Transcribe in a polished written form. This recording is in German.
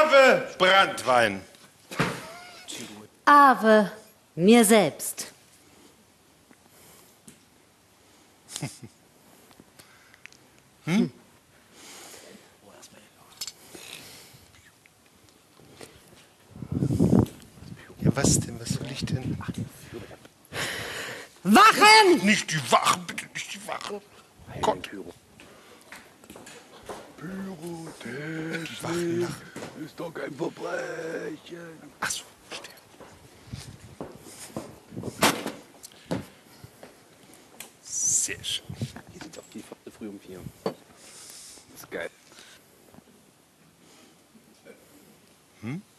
Ave Branntwein. Ave mir selbst. Ja, was denn? Was soll ich denn? Wachen! Nicht die Wachen, bitte nicht die Wachen. Gott. Pyrotechnik ist doch kein Verbrechen. Ach so, verstehe. Sehr schön. Hier sind doch die früh um 4. Das ist geil.